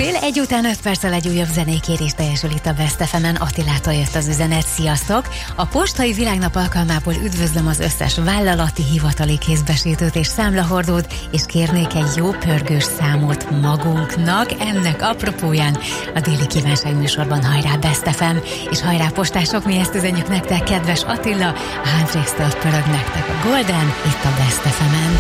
Fél egy után 5 perccel egy újabb zenékérés teljesül itt a Best FM-en. Attilától jött az üzenet. Sziasztok! A postai világnap alkalmából üdvözlöm az összes vállalati, hivatali kézbesítőt és számlahordót, és kérnék egy jó pörgős számot magunknak. Ennek apropóján a déli kívánság műsorban hajrá Best FM, és hajrá postások, mi ezt üzenjük nektek, kedves Attila, a Handrix-től pörög nektek a Golden, itt a Best FM-en.